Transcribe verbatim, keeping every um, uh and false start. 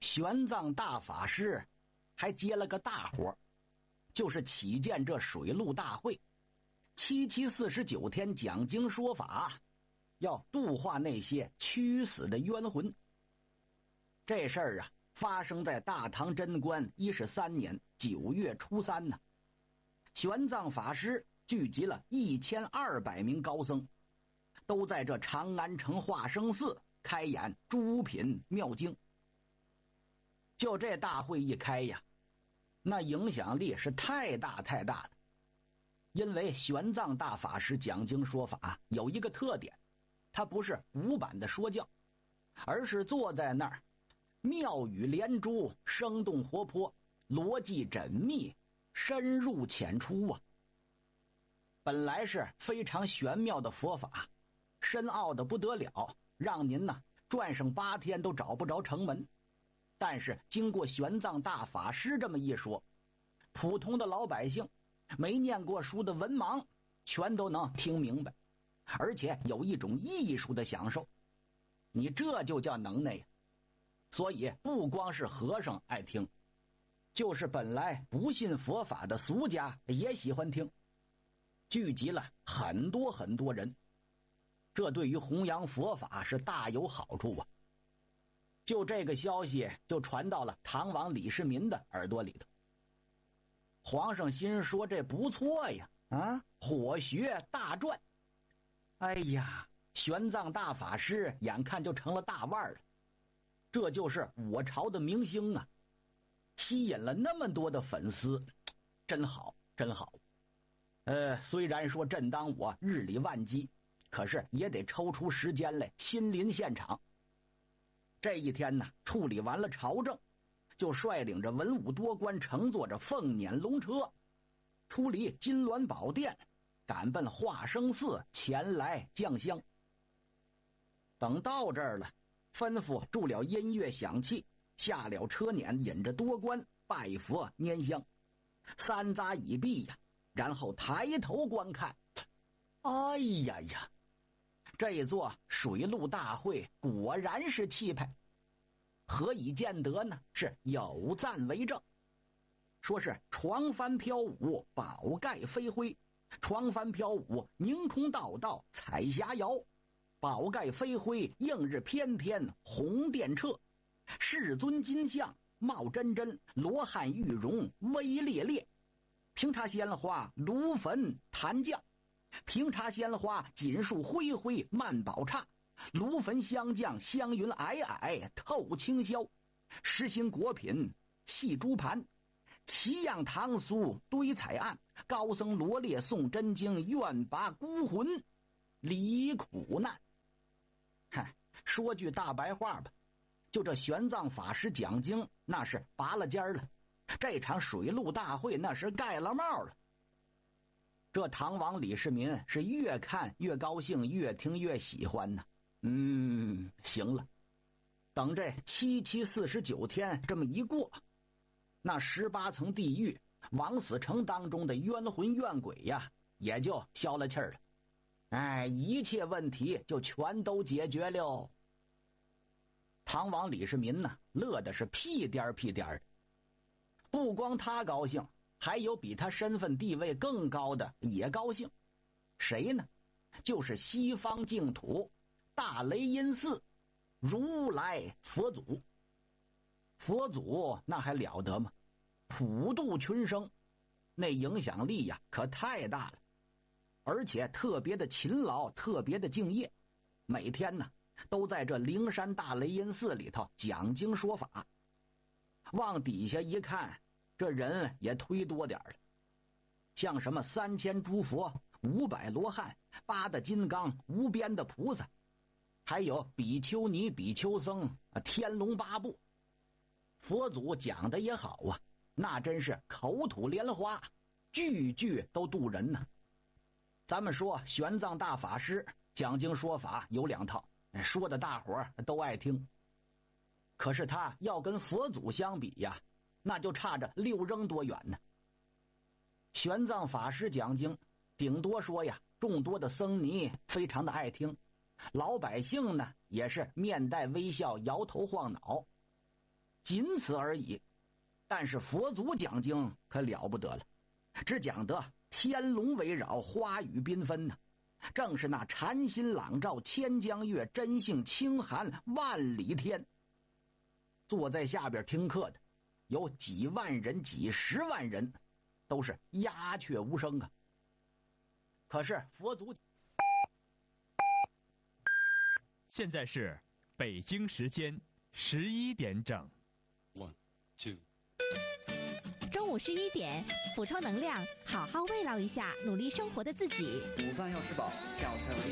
玄奘大法师还接了个大活，就是起建这水陆大会，七七四十九天讲经说法，要度化那些屈死的冤魂。这事儿啊，发生在大唐贞观一十三年九月初三呢。玄奘法师聚集了一千二百名高僧，都在这长安城化生寺开演诸品妙经。就这大会一开呀，那影响力是太大太大了。因为玄奘大法师讲经说法有一个特点，他不是古板的说教，而是坐在那儿，妙语连珠，生动活泼，逻辑缜密，深入浅出啊。本来是非常玄妙的佛法，深奥的不得了，让您呢转上八天都找不着城门。但是经过玄奘大法师这么一说，普通的老百姓，没念过书的文盲全都能听明白，而且有一种艺术的享受。你这就叫能耐呀！所以不光是和尚爱听，就是本来不信佛法的俗家也喜欢听，聚集了很多很多人，这对于弘扬佛法是大有好处啊。就这个消息就传到了唐王李世民的耳朵里头。皇上心说这不错呀，啊，火学大赚。哎呀，玄奘大法师眼看就成了大腕了，这就是我朝的明星啊，吸引了那么多的粉丝，真好真好。呃，虽然说朕当我日理万机，可是也得抽出时间来亲临现场。这一天呢，处理完了朝政，就率领着文武多官，乘坐着凤辇龙车，出离金銮宝殿，赶奔化生寺前来降香。等到这儿了，吩咐住了音乐响器，下了车辇，引着多官拜佛拈香，三匝已毕呀，然后抬头观看，哎呀呀，这座水陆大会果然是气派。何以见得呢？是有赞为证，说是床幡飘舞，宝盖飞灰，床幡飘舞，凝空道道，彩霞摇，宝盖飞灰，映日翩翩，红电掣，世尊金像貌真真，罗汉玉容威烈烈，平茶鲜花炉焚檀酱，平茶鲜花锦树灰灰曼宝刹，炉焚香酱香云霭霭透清霄，实心果品细珠盘，奇样唐苏堆彩案，高僧罗列诵真经，愿拔孤魂离苦难。嗨，说句大白话吧，就这玄奘法师讲经那是拔了尖了，这场水陆大会那是盖了帽了。这唐王李世民是越看越高兴，越听越喜欢呢。嗯，行了，等这七七四十九天这么一过，那十八层地狱枉死城当中的冤魂怨鬼呀，也就消了气儿了。哎，一切问题就全都解决了。唐王李世民呢，乐的是屁颠儿屁颠儿的。不光他高兴，还有比他身份地位更高的也高兴。谁呢？就是西方净土大雷音寺如来佛祖。佛祖那还了得吗？普度群生，那影响力呀可太大了，而且特别的勤劳，特别的敬业，每天呢都在这灵山大雷音寺里头讲经说法。往底下一看，这人也忒多点了，像什么三千诸佛，五百罗汉，八大金刚，无边的菩萨，还有比丘尼、比丘僧，天龙八部。佛祖讲的也好啊，那真是口吐莲花，句句都渡人呢。咱们说玄奘大法师讲经说法有两套，说的大伙儿都爱听。可是他要跟佛祖相比呀，那就差着六扔多远呢。玄奘法师讲经，顶多说呀，众多的僧尼非常的爱听，老百姓呢也是面带微笑，摇头晃脑。 仅此而已。但是佛祖讲经可了不得了，只讲得天龙围绕，花雨缤纷呢、啊，正是那禅心朗照千江月，真性清寒万里天。坐在下边听课的有几万人几十万人，都是鸦雀无声啊。可是佛祖现在是北京时间十一点整。 One, two。 中午十一点，补充能量，好好慰劳一下努力生活的自己。 午饭要吃饱，下午才有力。